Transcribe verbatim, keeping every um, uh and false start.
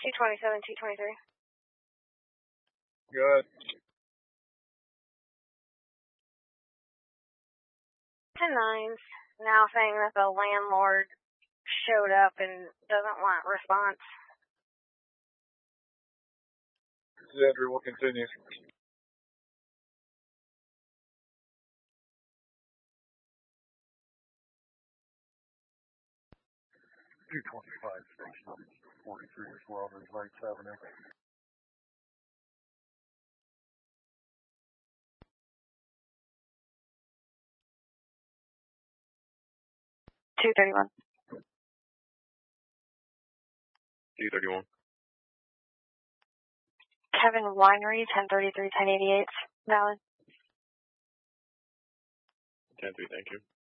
two twenty-seven, two twenty-three. Good. ten nines, now saying that the landlord showed up and doesn't want response. Andrew will continue. two twenty-five, station forty-three as well, there's Lights Avenue. two thirty-one. two thirty-one. Kevin Winery, ten thirty-three, ten eighty-eight. Valid. ten three, thank you.